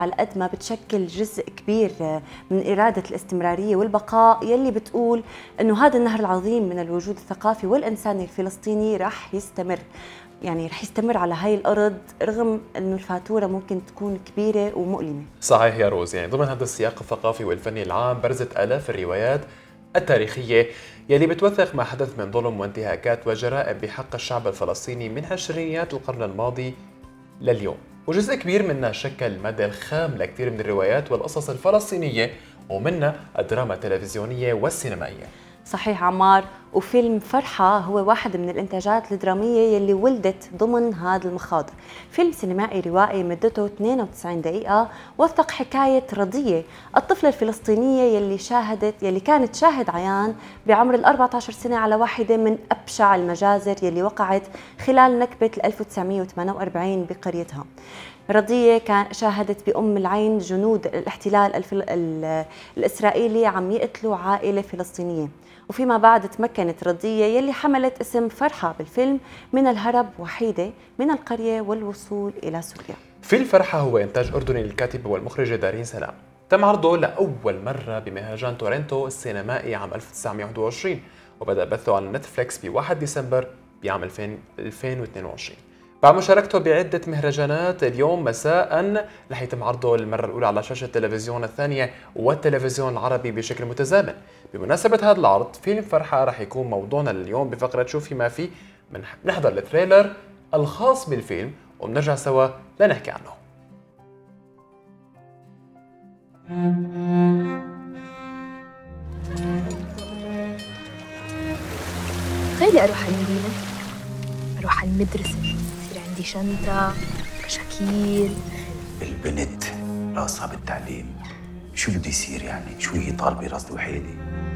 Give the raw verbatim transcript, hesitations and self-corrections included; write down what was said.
على قد ما بتشكل جزء كبير من إرادة الاستمرارية والبقاء يلي بتقول إنه هذا النهر العظيم من الوجود الثقافي والإنساني الفلسطيني رح يستمر، يعني رح يستمر على هاي الأرض رغم إنه الفاتورة ممكن تكون كبيرة ومؤلمة. صحيح يا روز، يعني ضمن هذا السياق الثقافي والفني العام برزت آلاف الروايات التاريخية يلي بتوثق ما حدث من ظلم وانتهاكات وجرائم بحق الشعب الفلسطيني من عشرينيات القرن الماضي لليوم، وجزء كبير منها شكل المادة الخام لكثير من الروايات والقصص الفلسطينية ومنها الدراما التلفزيونية والسينمائية. صحيح عمار، وفيلم فرحة هو واحد من الإنتاجات الدرامية يلي ولدت ضمن هذا المخاض. فيلم سينمائي روائي مدته اثنين وتسعين دقيقة وثق حكاية رضية، الطفلة الفلسطينية يلي شاهدت يلي كانت شاهد عيان بعمر الأربعة عشر سنة على واحدة من أبشع المجازر يلي وقعت خلال نكبة ألف وتسعمئة وثمانية وأربعين بقريتها. رضية كان شاهدت بأم العين جنود الاحتلال الفل... الإسرائيلي عم يقتلوا عائلة فلسطينية، وفيما بعد تمكنت رضية يلي حملت اسم فرحة بالفيلم من الهرب وحيدة من القرية والوصول إلى سوريا. فيلم فرحة هو إنتاج أردني للكاتبة والمخرجة دارين سلام، تم عرضه لأول مرة بمهرجان تورنتو السينمائي عام ألف وتسعمئة وواحد وعشرين، وبدأ بثه على نتفليكس ب واحد ديسمبر بعام ألفين واثنين وعشرين. بعد مشاركته بعدة مهرجانات، اليوم مساء رح يتم عرضه للمرة الأولى على شاشة التلفزيون الثانية والتلفزيون العربي بشكل متزامن. بمناسبة هذا العرض فيلم فرحة رح يكون موضوعنا لليوم بفقرة شوفي ما في، بنحضر التريلر الخاص بالفيلم وبنرجع سوا لنحكي عنه. تخيلي أروح على المدينة، أروح على المدرسة، يصير عندي شنطة، كشاكيل. البنت راسها بالتعليم، شو بده يصير يعني؟ شو هي طالبة راس وحيدة؟